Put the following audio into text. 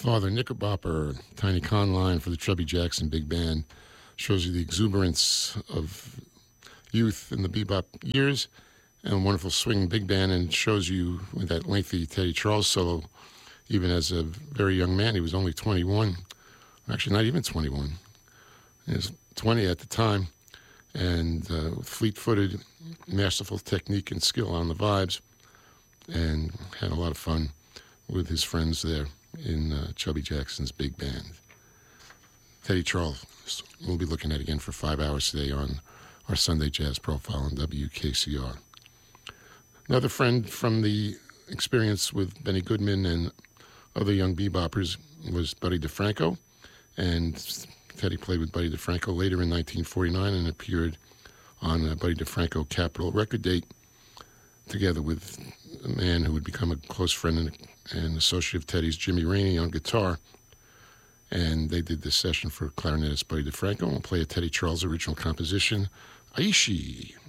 Father Knickerbocker, Tiny Conline for the Chubby Jackson Big Band, shows you the exuberance of youth in the bebop years and a wonderful swing big band, and shows you with that lengthy Teddy Charles solo, even as a very young man. He was only 21, actually not even 21. He was 20 at the time, and fleet-footed, masterful technique and skill on the vibes, and had a lot of fun with his friends there in Chubby Jackson's big band. Teddy Charles, we'll be looking at again for 5 hours today on our Sunday Jazz Profile on WKCR. Another friend from the experience with Benny Goodman and other young beboppers was Buddy DeFranco, and Teddy played with Buddy DeFranco later in 1949 and appeared on Buddy DeFranco Capitol record date, together with a man who would become a close friend and associate of Teddy's, Jimmy Rainey, on guitar. And they did this session for clarinetist Buddy DeFranco. And we'll play a Teddy Charles original composition, Aishi.